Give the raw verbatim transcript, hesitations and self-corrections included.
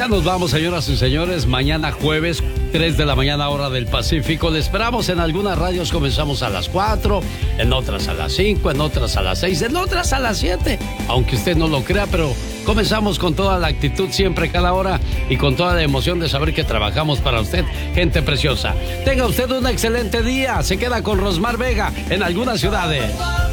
Ya nos vamos, señoras y señores. Mañana jueves, tres de la mañana, hora del Pacífico. Le esperamos en algunas radios. Comenzamos a las cuatro, en otras a las cinco, en otras a las seis, en otras a las siete. Aunque usted no lo crea, pero comenzamos con toda la actitud siempre, cada hora, y con toda la emoción de saber que trabajamos para usted, gente preciosa. Tenga usted un excelente día. Se queda con Rosmar Vega en algunas ciudades.